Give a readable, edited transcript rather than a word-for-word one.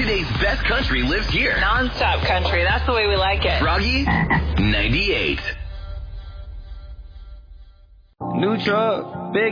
Today's best country lives here. Non-stop country. That's the way we like it. Froggy 98. New truck, big